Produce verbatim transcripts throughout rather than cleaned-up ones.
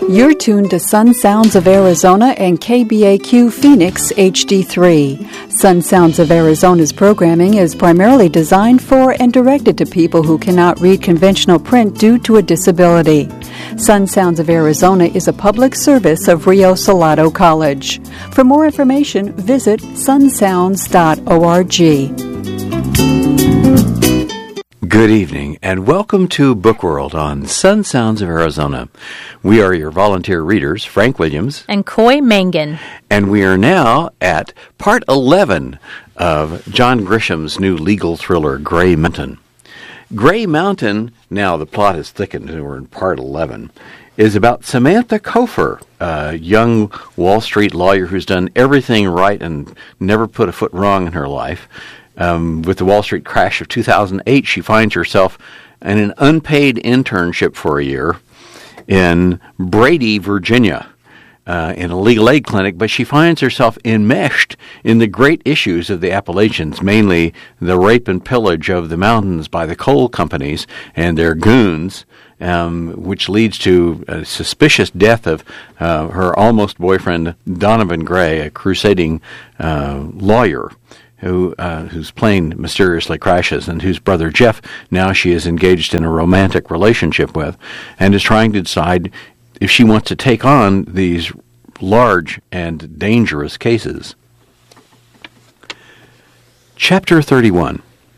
You're tuned to Sun Sounds of Arizona and K B A Q Phoenix H D three. Sun Sounds of Arizona's programming is primarily designed for and directed to people who cannot read conventional print due to a disability. Sun Sounds of Arizona is a public service of Rio Salado College. For more information, visit sun sounds dot org. Good evening, and welcome to Bookworld on Sun Sounds of Arizona. We are your volunteer readers, Frank Williams and Coy Mangan. And we are now at part eleven of John Grisham's new legal thriller, Gray Mountain. Gray Mountain, now the plot has thickened, and we're in part eleven, is about Samantha Cofer, a young Wall Street lawyer who's done everything right and never put a foot wrong in her life. Um, with the Wall Street crash of two thousand eight, she finds herself in an unpaid internship for a year in Brady, Virginia, uh, in a legal aid clinic, but she finds herself enmeshed in the great issues of the Appalachians, mainly the rape and pillage of the mountains by the coal companies and their goons, um, which leads to a suspicious death of uh, her almost boyfriend, Donovan Gray, a crusading uh, lawyer. Who uh, whose plane mysteriously crashes, and whose brother Jeff now she is engaged in a romantic relationship with, and is trying to decide if she wants to take on these large and dangerous cases. Chapter thirty-one.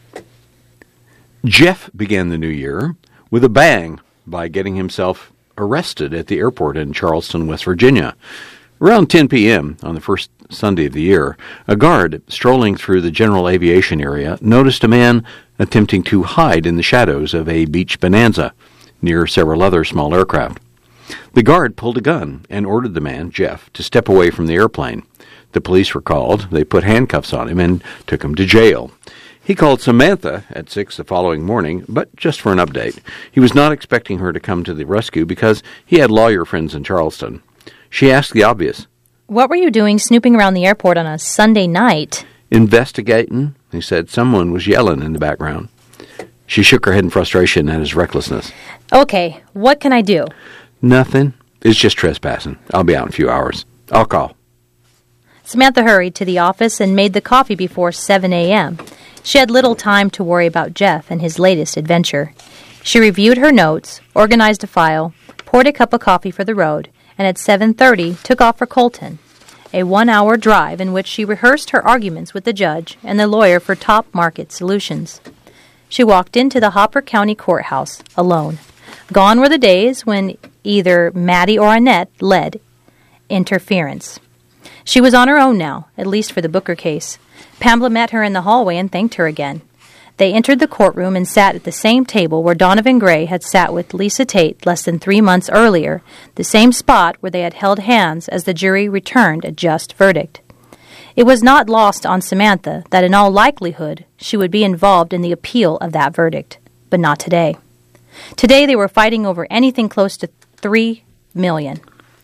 Jeff began the new year with a bang by getting himself arrested at the airport in Charleston, West Virginia. Around ten p.m. on the first Sunday of the year, a guard strolling through the general aviation area noticed a man attempting to hide in the shadows of a beach bonanza near several other small aircraft. The guard pulled a gun and ordered the man, Jeff, to step away from the airplane. The police were called. They put handcuffs on him and took him to jail. He called Samantha at six the following morning, but just for an update. He was not expecting her to come to the rescue because he had lawyer friends in Charleston. She asked the obvious. What were you doing snooping around the airport on a Sunday night? Investigating, he said. Someone was yelling in the background. She shook her head in frustration at his recklessness. Okay, what can I do? Nothing. It's just trespassing. I'll be out in a few hours. I'll call. Samantha hurried to the office and made the coffee before seven a.m. She had little time to worry about Jeff and his latest adventure. She reviewed her notes, organized a file, poured a cup of coffee for the road, and at seven thirty took off for Colton, a one-hour drive in which she rehearsed her arguments with the judge and the lawyer for Top Market Solutions. She walked into the Hopper County Courthouse alone. Gone were the days when either Maddie or Annette led interference. She was on her own now, at least for the Booker case. Pamela met her in the hallway and thanked her again. They entered the courtroom and sat at the same table where Donovan Gray had sat with Lisa Tate less than three months earlier, the same spot where they had held hands as the jury returned a just verdict. It was not lost on Samantha that in all likelihood she would be involved in the appeal of that verdict, but not today. Today they were fighting over anything close to three million.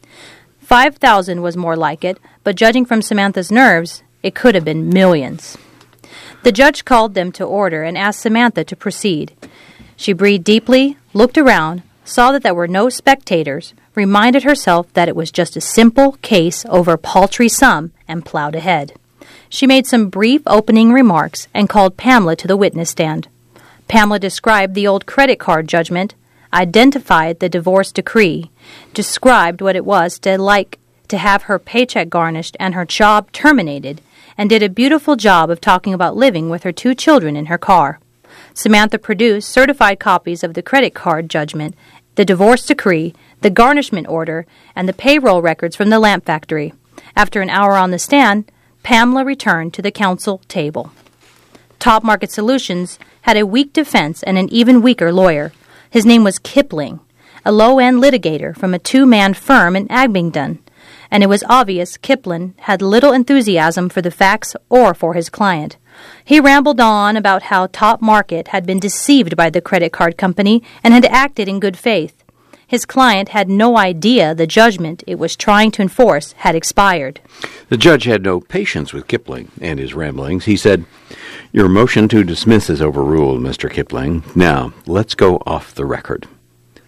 Five thousand was more like it, but judging from Samantha's nerves, it could have been millions. The judge called them to order and asked Samantha to proceed. She breathed deeply, looked around, saw that there were no spectators, reminded herself that it was just a simple case over a paltry sum, and plowed ahead. She made some brief opening remarks and called Pamela to the witness stand. Pamela described the old credit card judgment, identified the divorce decree, described what it was to like to have her paycheck garnished and her job terminated, and did a beautiful job of talking about living with her two children in her car. Samantha produced certified copies of the credit card judgment, the divorce decree, the garnishment order, and the payroll records from the lamp factory. After an hour on the stand, Pamela returned to the counsel table. Top Market Solutions had a weak defense and an even weaker lawyer. His name was Kipling, a low-end litigator from a two-man firm in Abingdon, and it was obvious Kipling had little enthusiasm for the facts or for his client. He rambled on about how Top Market had been deceived by the credit card company and had acted in good faith. His client had no idea the judgment it was trying to enforce had expired. The judge had no patience with Kipling and his ramblings. He said, "Your motion to dismiss is overruled, Mister Kipling. Now, let's go off the record."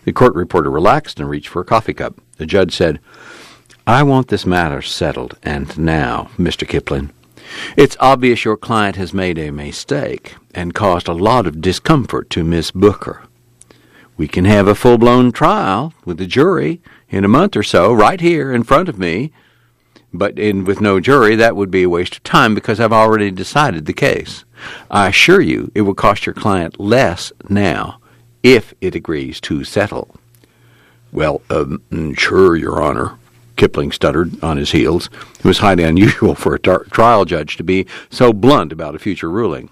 The court reporter relaxed and reached for a coffee cup. The judge said, "I want this matter settled, and now, Mister Kipling. It's obvious your client has made a mistake and caused a lot of discomfort to Miss Booker. We can have a full-blown trial with the jury in a month or so, right here in front of me. But in, with no jury, that would be a waste of time because I've already decided the case. I assure you it will cost your client less now if it agrees to settle." "Well, um, sure, Your Honor," Kipling stuttered on his heels. It was highly unusual for a tar- trial judge to be so blunt about a future ruling.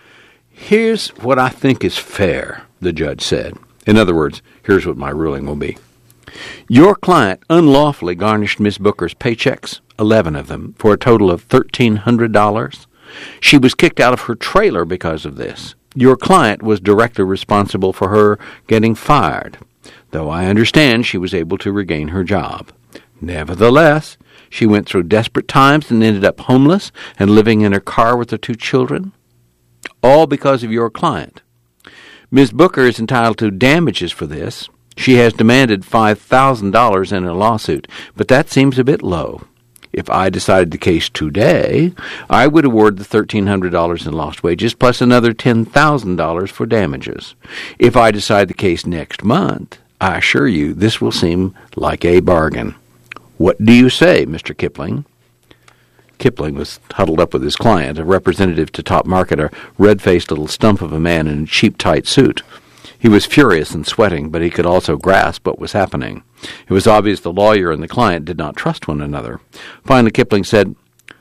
"Here's what I think is fair," the judge said. "In other words, here's what my ruling will be. Your client unlawfully garnished Miss Booker's paychecks, eleven of them, for a total of thirteen hundred dollars. She was kicked out of her trailer because of this. Your client was directly responsible for her getting fired, though I understand she was able to regain her job. Nevertheless, she went through desperate times and ended up homeless and living in her car with her two children, all because of your client. Miss Booker is entitled to damages for this. She has demanded five thousand dollars in a lawsuit, but that seems a bit low. If I decided the case today, I would award the thirteen hundred dollars in lost wages plus another ten thousand dollars for damages. If I decide the case next month, I assure you this will seem like a bargain. What do you say, Mister Kipling?" Kipling was huddled up with his client, a representative to Top Market, a red-faced little stump of a man in a cheap, tight suit. He was furious and sweating, but he could also grasp what was happening. It was obvious the lawyer and the client did not trust one another. Finally, Kipling said,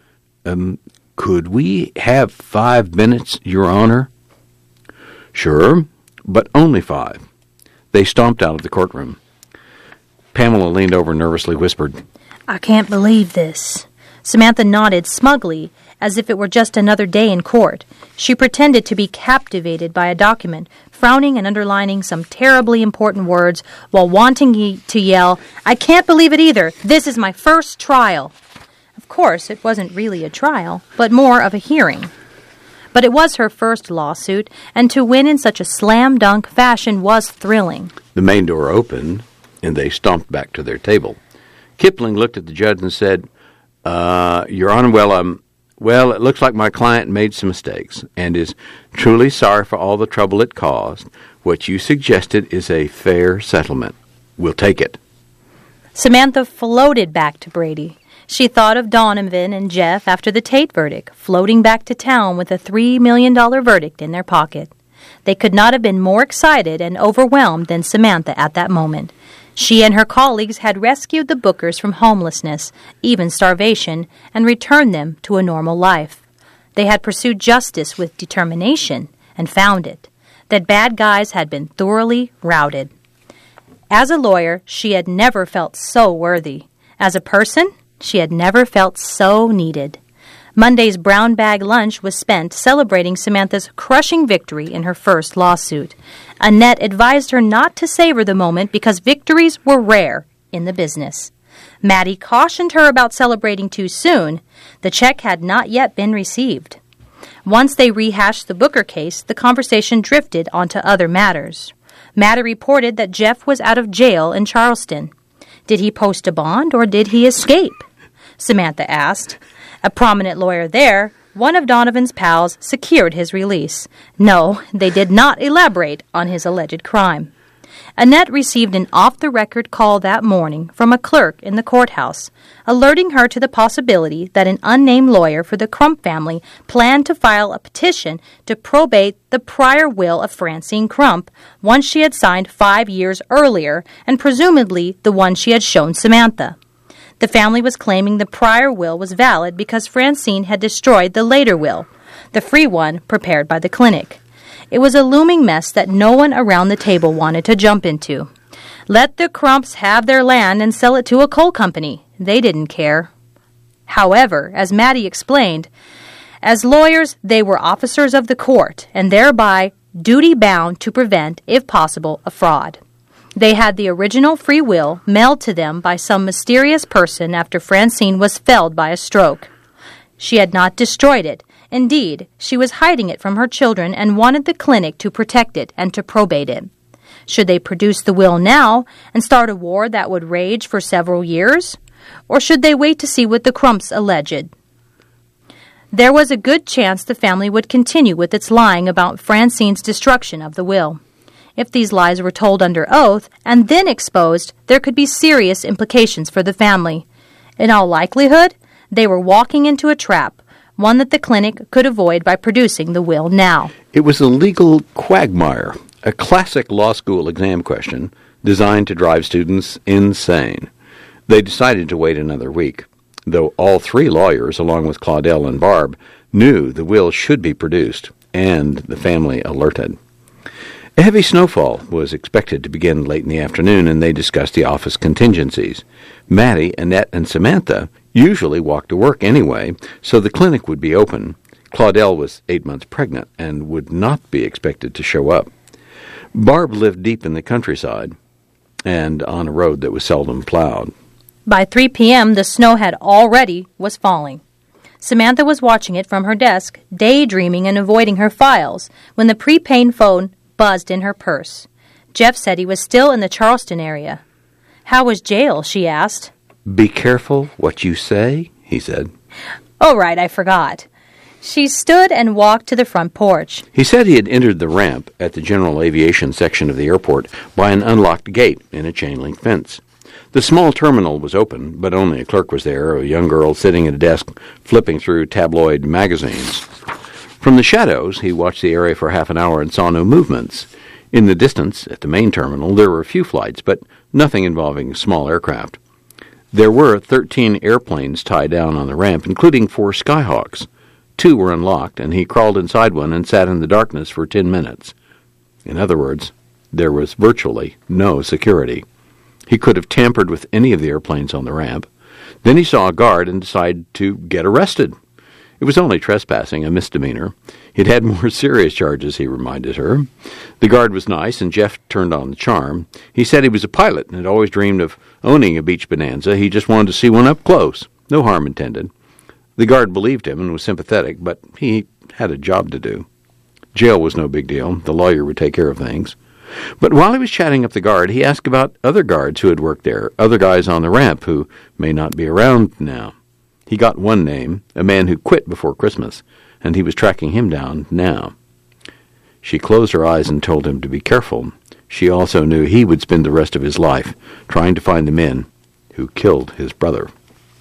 um, "Could we have five minutes, Your Honor?" "Sure, but only five." They stomped out of the courtroom. Pamela leaned over and nervously whispered, "I can't believe this." Samantha nodded smugly, as if it were just another day in court. She pretended to be captivated by a document, frowning and underlining some terribly important words while wanting ye- to yell, "I can't believe it either! This is my first trial!" Of course, it wasn't really a trial, but more of a hearing. But it was her first lawsuit, and to win in such a slam-dunk fashion was thrilling. The main door opened, and they stomped back to their table. Kipling looked at the judge and said, Uh, Your Honor, well, um, well, it looks like my client made some mistakes and is truly sorry for all the trouble it caused. What you suggested is a fair settlement. We'll take it." Samantha floated back to Brady. She thought of Donovan and Jeff after the Tate verdict, floating back to town with a three million dollars verdict in their pocket. They could not have been more excited and overwhelmed than Samantha at that moment. She and her colleagues had rescued the Bookers from homelessness, even starvation, and returned them to a normal life. They had pursued justice with determination and found it. That bad guys had been thoroughly routed. As a lawyer, she had never felt so worthy. As a person, she had never felt so needed. Monday's brown bag lunch was spent celebrating Samantha's crushing victory in her first lawsuit. Annette advised her not to savor the moment because victories were rare in the business. Maddie cautioned her about celebrating too soon. The check had not yet been received. Once they rehashed the Booker case, the conversation drifted onto other matters. Maddie reported that Jeff was out of jail in Charleston. Did he post a bond or did he escape? Samantha asked. A prominent lawyer there, one of Donovan's pals, secured his release. No, they did not elaborate on his alleged crime. Annette received an off-the-record call that morning from a clerk in the courthouse, alerting her to the possibility that an unnamed lawyer for the Crump family planned to file a petition to probate the prior will of Francine Crump, one she had signed five years earlier, and presumably the one she had shown Samantha. The family was claiming the prior will was valid because Francine had destroyed the later will, the free one prepared by the clinic. It was a looming mess that no one around the table wanted to jump into. Let the Crumps have their land and sell it to a coal company. They didn't care. However, as Maddie explained, as lawyers, they were officers of the court and thereby duty-bound to prevent, if possible, a fraud. They had the original free will mailed to them by some mysterious person after Francine was felled by a stroke. She had not destroyed it. Indeed, she was hiding it from her children and wanted the clinic to protect it and to probate it. Should they produce the will now and start a war that would rage for several years? Or should they wait to see what the Crumps alleged? There was a good chance the family would continue with its lying about Francine's destruction of the will. If these lies were told under oath and then exposed, there could be serious implications for the family. In all likelihood, they were walking into a trap, one that the clinic could avoid by producing the will now. It was a legal quagmire, a classic law school exam question designed to drive students insane. They decided to wait another week, though all three lawyers, along with Claudel and Barb, knew the will should be produced, and the family alerted. A heavy snowfall was expected to begin late in the afternoon, and they discussed the office contingencies. Maddie, Annette, and Samantha usually walked to work anyway, so the clinic would be open. Claudel was eight months pregnant and would not be expected to show up. Barb lived deep in the countryside and on a road that was seldom plowed. By three p.m., the snow had already was falling. Samantha was watching it from her desk, daydreaming and avoiding her files, when the prepaid phone buzzed in her purse. Jeff said he was still in the Charleston area. "How was jail?" she asked. "Be careful what you say," he said. "Oh, right, I forgot." She stood and walked to the front porch. He said he had entered the ramp at the general aviation section of the airport by an unlocked gate in a chain-link fence. The small terminal was open, but only a clerk was there, a young girl sitting at a desk flipping through tabloid magazines. From the shadows, he watched the area for half an hour and saw no movements. In the distance, at the main terminal, there were a few flights, but nothing involving small aircraft. There were thirteen airplanes tied down on the ramp, including four Skyhawks. Two were unlocked, and he crawled inside one and sat in the darkness for ten minutes. In other words, there was virtually no security. He could have tampered with any of the airplanes on the ramp. Then he saw a guard and decided to get arrested. It was only trespassing, a misdemeanor. He'd had more serious charges, he reminded her. The guard was nice, and Jeff turned on the charm. He said he was a pilot and had always dreamed of owning a beach bonanza. He just wanted to see one up close. No harm intended. The guard believed him and was sympathetic, but he had a job to do. Jail was no big deal. The lawyer would take care of things. But while he was chatting up the guard, he asked about other guards who had worked there, other guys on the ramp who may not be around now. He got one name, a man who quit before Christmas, and he was tracking him down now. She closed her eyes and told him to be careful. She also knew he would spend the rest of his life trying to find the men who killed his brother.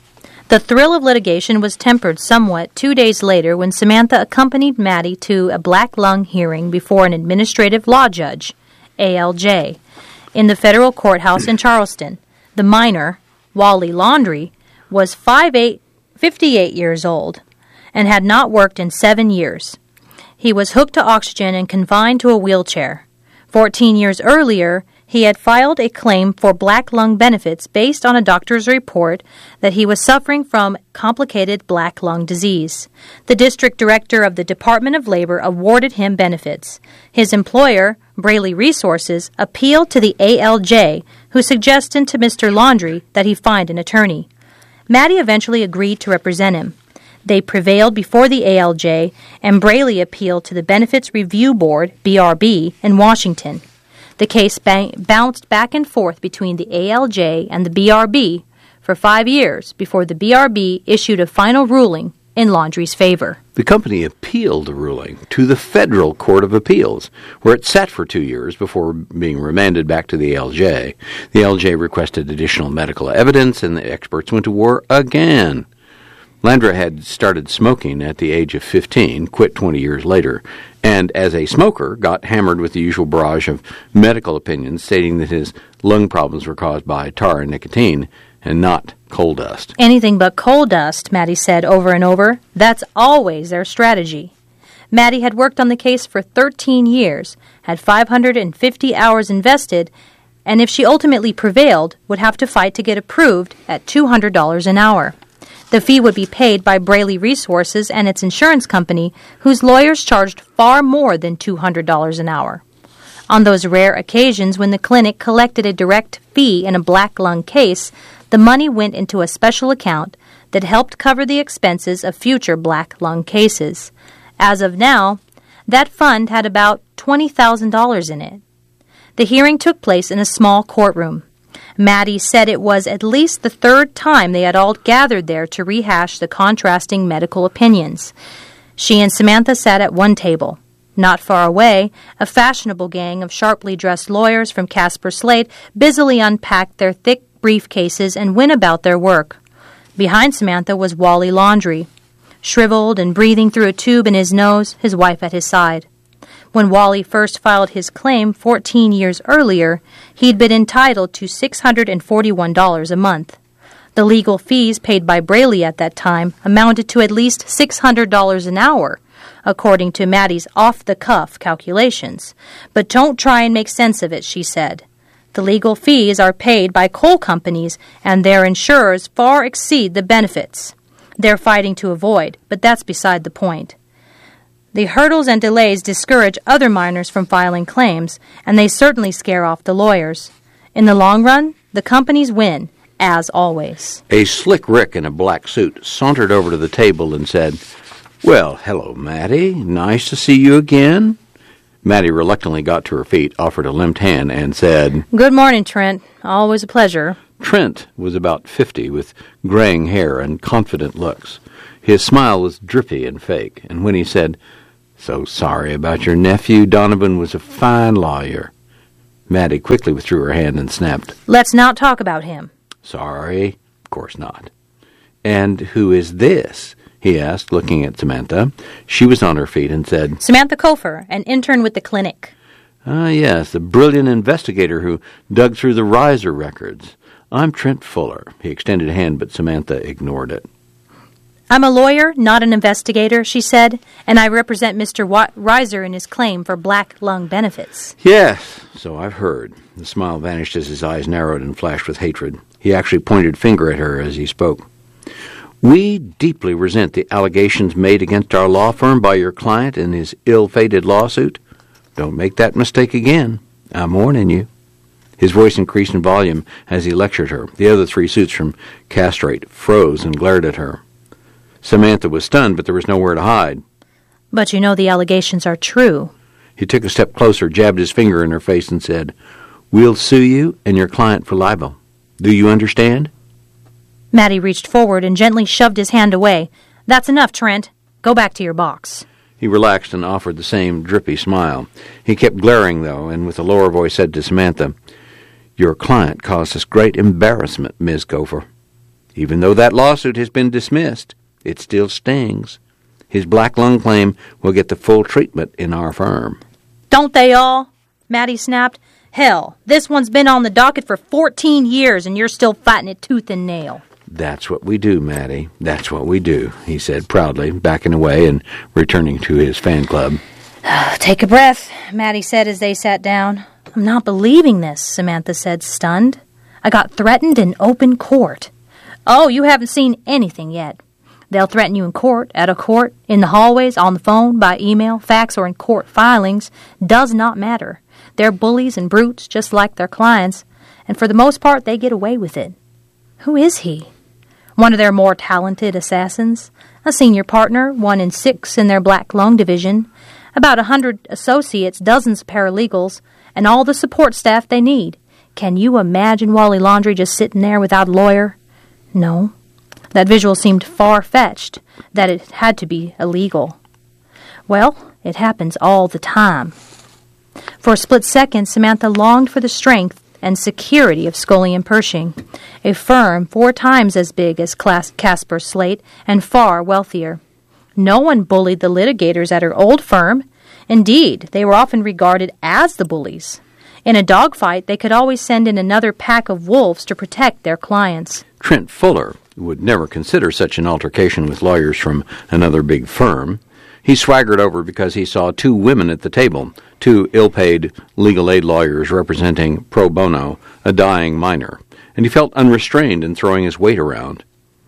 The thrill of litigation was tempered somewhat two days later when Samantha accompanied Maddie to a black lung hearing before an administrative law judge, A L J, in the federal courthouse in Charleston. The minor, Wally Laundrie, was five eight, fifty-eight years old and had not worked in seven years. He was hooked to oxygen and confined to a wheelchair. Fourteen years earlier, he had filed a claim for black lung benefits based on a doctor's report that he was suffering from complicated black lung disease. The district director of the Department of Labor awarded him benefits. His employer, Braley Resources, appealed to the A L J, who suggested to Mister Laundrie that he find an attorney. Maddie eventually agreed to represent him. They prevailed before the A L J, and Braley appealed to the Benefits Review Board, B R B, in Washington. The case ba- bounced back and forth between the A L J and the B R B for five years before the B R B issued a final ruling in Laundrie's favor. The company appealed the ruling to the Federal Court of Appeals, where it sat for two years before being remanded back to the A L J. The A L J requested additional medical evidence, and the experts went to war again. Landra had started smoking at the age of fifteen, quit twenty years later, and as a smoker got hammered with the usual barrage of medical opinions stating that his lung problems were caused by tar and nicotine and not coal dust. Anything but coal dust, Maddie said over and over. That's always their strategy. Maddie had worked on the case for thirteen years, had five hundred fifty hours invested, and if she ultimately prevailed, would have to fight to get approved at two hundred dollars an hour. The fee would be paid by Braley Resources and its insurance company, whose lawyers charged far more than two hundred dollars an hour. On those rare occasions when the clinic collected a direct fee in a black lung case, the money went into a special account that helped cover the expenses of future black lung cases. As of now, that fund had about twenty thousand dollars in it. The hearing took place in a small courtroom. Maddie said it was at least the third time they had all gathered there to rehash the contrasting medical opinions. She and Samantha sat at one table. Not far away, a fashionable gang of sharply dressed lawyers from Casper Slate busily unpacked their thick briefcases and went about their work. Behind Samantha was Wally Laundrie, shriveled and breathing through a tube in his nose, his wife at his side. When Wally first filed his claim fourteen years earlier, he'd been entitled to six hundred forty-one dollars a month. The legal fees paid by Braley at that time amounted to at least six hundred dollars an hour, according to Maddie's off-the-cuff calculations. But don't try and make sense of it, she said. The legal fees are paid by coal companies, and their insurers far exceed the benefits they're fighting to avoid, but that's beside the point. The hurdles and delays discourage other miners from filing claims, and they certainly scare off the lawyers. In the long run, the companies win, as always. A slick Rick in a black suit sauntered over to the table and said, "Well, hello, Maddie. Nice to see you again." Maddie reluctantly got to her feet, offered a limp hand, and said, "Good morning, Trent. Always a pleasure." Trent was about fifty, with graying hair and confident looks. His smile was drippy and fake, and when he said, "So sorry about your nephew. Donovan was a fine lawyer," Maddie quickly withdrew her hand and snapped, "Let's not talk about him." "Sorry, of course not." "And who is this?" he asked, looking at Samantha. She was on her feet and said, "Samantha Kofer, an intern with the clinic." "Ah, yes, the brilliant investigator who dug through the Reiser records. I'm Trent Fuller." He extended a hand, but Samantha ignored it. "I'm a lawyer, not an investigator," she said, "and I represent Mister Wa- Reiser in his claim for black lung benefits." "Yes, so I've heard." The smile vanished as his eyes narrowed and flashed with hatred. He actually pointed a finger at her as he spoke. "We deeply resent the allegations made against our law firm by your client in his ill-fated lawsuit. Don't make that mistake again. I'm warning you." His voice increased in volume as he lectured her. The other three suits from Castrate froze and glared at her. Samantha was stunned, but there was nowhere to hide. "But you know the allegations are true." He took a step closer, jabbed his finger in her face, and said, "We'll sue you and your client for libel. Do you understand?" Maddie reached forward and gently shoved his hand away. "That's enough, Trent. Go back to your box." He relaxed and offered the same drippy smile. He kept glaring, though, and with a lower voice said to Samantha, "Your client caused us great embarrassment, Miz Kofer. Even though that lawsuit has been dismissed, it still stings. His black lung claim will get the full treatment in our firm." "Don't they all?" Maddie snapped. "Hell, this one's been on the docket for fourteen years, and you're still fighting it tooth and nail." "That's what we do, Maddie. That's what we do," he said proudly, backing away and returning to his fan club. "Take a breath," Maddie said as they sat down. "I'm not believing this," Samantha said, stunned. "I got threatened in open court." "Oh, you haven't seen anything yet. They'll threaten you in court, at a court, in the hallways, on the phone, by email, fax, or in court filings. Does not matter. They're bullies and brutes, just like their clients, and for the most part they get away with it." "Who is he?" "One of their more talented assassins. A senior partner, one in six in their black lung division. About a hundred associates, dozens of paralegals, and all the support staff they need. Can you imagine Wally Laundrie just sitting there without a lawyer? No. That visual seemed far-fetched, that it had to be illegal. Well, it happens all the time." For a split second, Samantha longed for the strength and security of Scully and Pershing, a firm four times as big as Casper Slate and far wealthier. No one bullied the litigators at her old firm. Indeed, they were often regarded as the bullies. In a dogfight, they could always send in another pack of wolves to protect their clients. Trent Fuller would never consider such an altercation with lawyers from another big firm. He swaggered over because he saw two women at the table, two ill-paid legal aid lawyers representing pro bono a dying miner, and he felt unrestrained in throwing his weight around.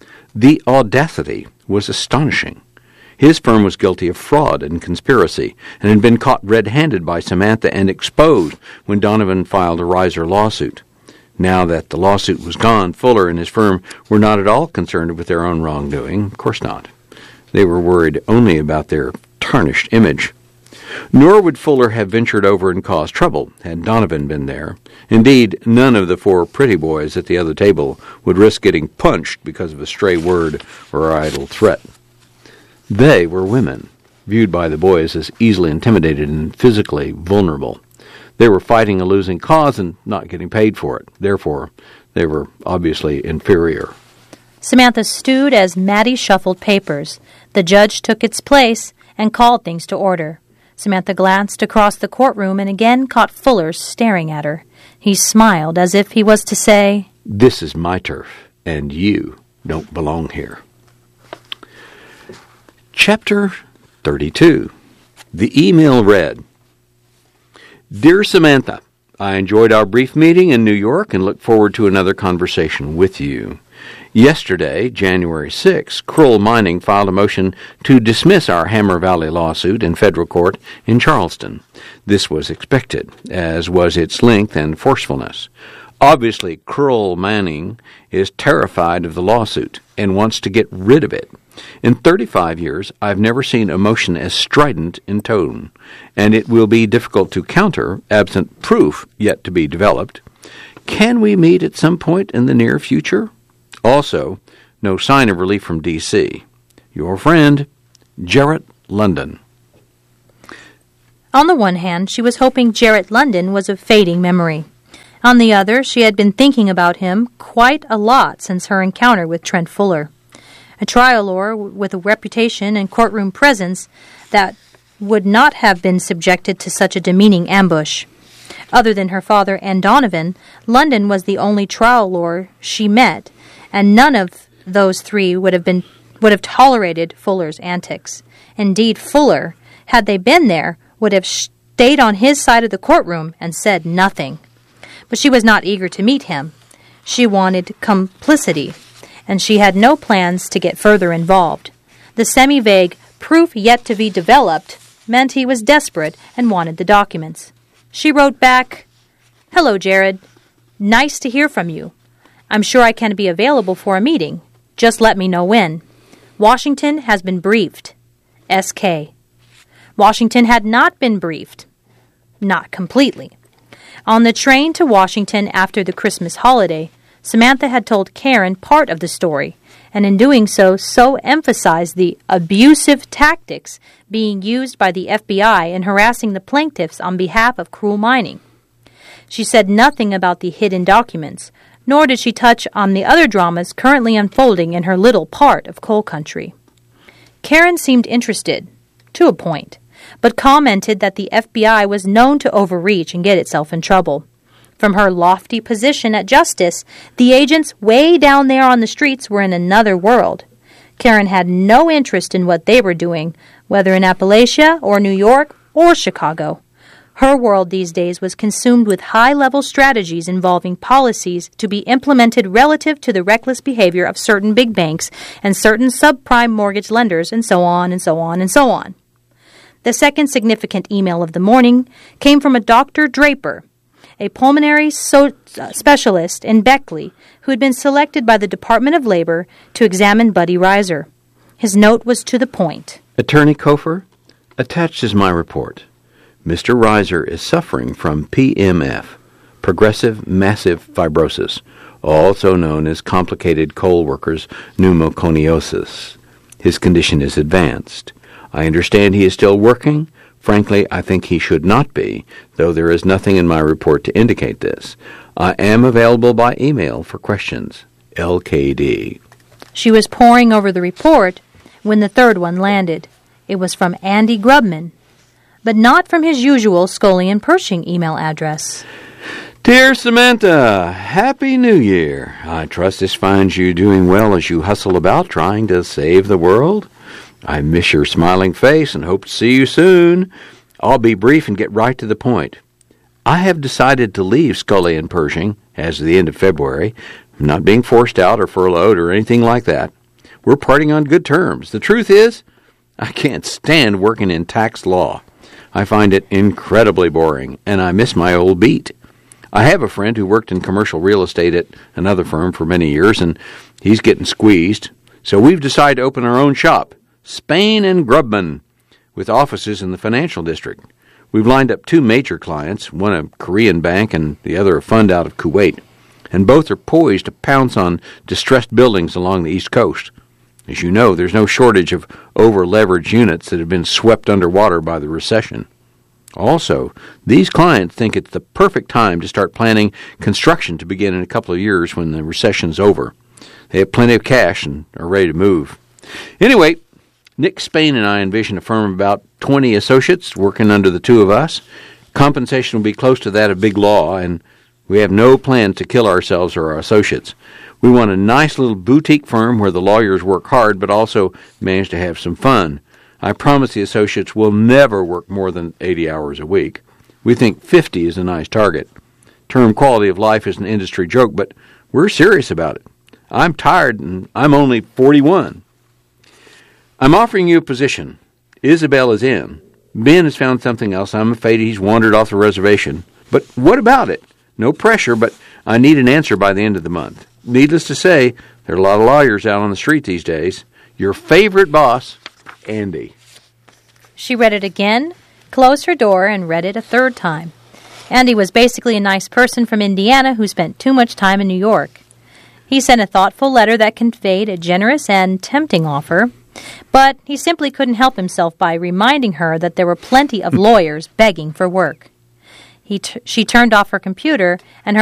The audacity was astonishing. His firm was guilty of fraud and conspiracy and had been caught red-handed by Samantha and exposed when Donovan filed a Reiser lawsuit. Now that the lawsuit was gone, Fuller and his firm were not at all concerned with their own wrongdoing. Of course not. They were worried only about their tarnished image. Nor would Fuller have ventured over and caused trouble had Donovan been there. Indeed, none of the four pretty boys at the other table would risk getting punched because of a stray word or idle threat. They were women, viewed by the boys as easily intimidated and physically vulnerable. They were fighting a losing cause and not getting paid for it. Therefore, they were obviously inferior. Samantha stewed as Maddie shuffled papers. The judge took its place and called things to order. Samantha glanced across the courtroom and again caught Fuller staring at her. He smiled as if he was to say, "This is my turf, and you don't belong here." Chapter thirty-two. The email read, "Dear Samantha, I enjoyed our brief meeting in New York and look forward to another conversation with you. Yesterday, January sixth, Kroll Mining filed a motion to dismiss our Hammer Valley lawsuit in federal court in Charleston. This was expected, as was its length and forcefulness. Obviously, Kroll Mining is terrified of the lawsuit and wants to get rid of it. In thirty-five years, I've never seen a motion as strident in tone, and it will be difficult to counter, absent proof yet to be developed. Can we meet at some point in the near future? Also, no sign of relief from D C Your friend, Jarrett London." On the one hand, she was hoping Jarrett London was a fading memory. On the other, she had been thinking about him quite a lot since her encounter with Trent Fuller. A trial lawyer with a reputation and courtroom presence that would not have been subjected to such a demeaning ambush. Other than her father and Donovan, London was the only trial lawyer she met, and none of those three would have been would have tolerated Fuller's antics. Indeed, Fuller, had they been there, would have stayed on his side of the courtroom and said nothing. But she was not eager to meet him. She wanted complicity, and she had no plans to get further involved. The semi-vague proof yet to be developed meant he was desperate and wanted the documents. She wrote back, "Hello, Jared. Nice to hear from you. I'm sure I can be available for a meeting. Just let me know when. Washington has been briefed. S K" Washington had not been briefed. Not completely. On the train to Washington after the Christmas holiday, Samantha had told Karen part of the story, and in doing so, so emphasized the abusive tactics being used by the F B I in harassing the plaintiffs on behalf of Kroll Mining. She said nothing about the hidden documents, nor did she touch on the other dramas currently unfolding in her little part of coal country. Karen seemed interested, to a point, but commented that the F B I was known to overreach and get itself in trouble. From her lofty position at Justice, the agents way down there on the streets were in another world. Karen had no interest in what they were doing, whether in Appalachia or New York or Chicago. Her world these days was consumed with high-level strategies involving policies to be implemented relative to the reckless behavior of certain big banks and certain subprime mortgage lenders, and so on and so on and so on. The second significant email of the morning came from a Doctor Draper, a pulmonary so- uh, specialist in Beckley who had been selected by the Department of Labor to examine Buddy Reiser. His note was to the point. "Attorney Kofer, attached is my report. Mister Reiser is suffering from P M F, progressive massive fibrosis, also known as complicated coal workers' pneumoconiosis. His condition is advanced. I understand he is still working. Frankly, I think he should not be, though there is nothing in my report to indicate this. I am available by email for questions. L K D." She was poring over the report when the third one landed. It was from Andy Grubman, but not from his usual Scully and Pershing email address. "Dear Samantha, Happy New Year. I trust this finds you doing well as you hustle about trying to save the world. I miss your smiling face and hope to see you soon. I'll be brief and get right to the point. I have decided to leave Scully and Pershing as of the end of February. I'm not being forced out or furloughed or anything like that. We're parting on good terms. The truth is, I can't stand working in tax law. I find it incredibly boring, and I miss my old beat. I have a friend who worked in commercial real estate at another firm for many years, and he's getting squeezed. So we've decided to open our own shop, Spain and Grubman, with offices in the financial district. We've lined up two major clients, one a Korean bank and the other a fund out of Kuwait, and both are poised to pounce on distressed buildings along the East Coast. As you know, there's no shortage of over-leveraged units that have been swept underwater by the recession. Also, these clients think it's the perfect time to start planning construction to begin in a couple of years when the recession's over. They have plenty of cash and are ready to move. Anyway, Nick Spain and I envision a firm of about twenty associates working under the two of us. Compensation will be close to that of Big Law, and we have no plan to kill ourselves or our associates. We want a nice little boutique firm where the lawyers work hard but also manage to have some fun. I promise the associates will never work more than eighty hours a week. We think fifty is a nice target. Term quality of life is an industry joke, but we're serious about it. I'm tired and I'm only forty-one. I'm offering you a position. Isabel is in. Ben has found something else. I'm afraid he's wandered off the reservation. But what about it? No pressure, but I need an answer by the end of the month. Needless to say, there are a lot of lawyers out on the street these days. Your favorite boss, Andy. She read it again, closed her door, and read it a third time. Andy was basically a nice person from Indiana who spent too much time in New York. He sent a thoughtful letter that conveyed a generous and tempting offer, but he simply couldn't help himself by reminding her that there were plenty of lawyers begging for work. He t- she turned off her computer, and her